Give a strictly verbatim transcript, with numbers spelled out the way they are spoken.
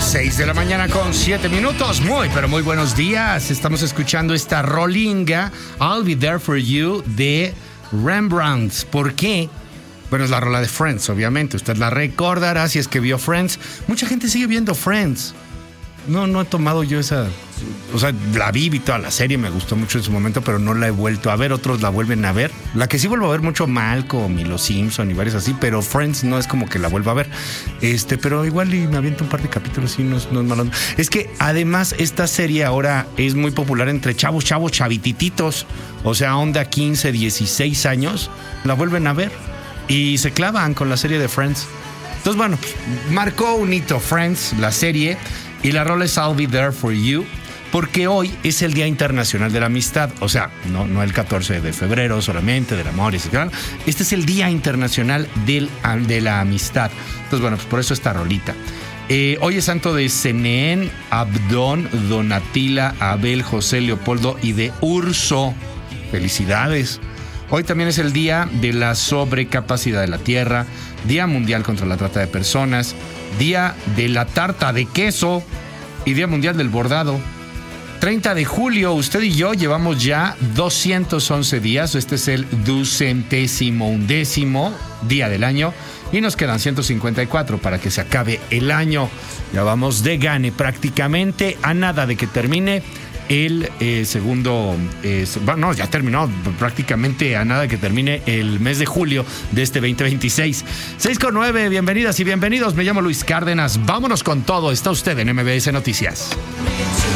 seis de la mañana con siete minutos. Muy, pero muy buenos días. Estamos escuchando esta rolinga, I'll Be There For You, de Rembrandt. ¿Por qué? Bueno, es la rola de Friends, obviamente. Usted la recordará si es que vio Friends. Mucha gente sigue viendo Friends. No, no he tomado yo esa... O sea, la vi, vi toda la serie, me gustó mucho en su momento, pero no la he vuelto a ver. Otros la vuelven a ver. La que sí vuelvo a ver mucho, Malcolm y Los Simpson y varios así, pero Friends no es como que la vuelva a ver. Este, pero igual y me aviento un par de capítulos y no, no es malo. Es que además esta serie ahora es muy popular entre chavos, chavos, chavitititos. O sea, onda quince, dieciséis años. La vuelven a ver y se clavan con la serie de Friends. Entonces, bueno, pues, marcó un hito Friends, la serie, y la rola es I'll Be There For You, porque hoy es el Día Internacional de la Amistad. O sea, no, no el catorce de febrero solamente, del amor y así. Este es el Día Internacional del, de la Amistad. Entonces, bueno, pues por eso esta rolita. Eh, hoy es santo de Senén, Abdón, Donatila, Abel, José, Leopoldo y de Urso. Felicidades. Hoy también es el Día de la Sobrecapacidad de la Tierra, Día Mundial contra la Trata de Personas, Día de la Tarta de Queso y Día Mundial del Bordado. treinta de julio, usted y yo llevamos ya doscientos once días. Este es el ducentésimo undécimo día del año y nos quedan ciento cincuenta y cuatro para que se acabe el año. Ya vamos de gane prácticamente, a nada de que termine el eh, segundo, eh, bueno, ya terminó prácticamente a nada que termine el mes de julio de este veinte veintiséis. seis con nueve, bienvenidas y bienvenidos. Me llamo Luis Cárdenas. Vámonos con todo. Está usted en M B S Noticias.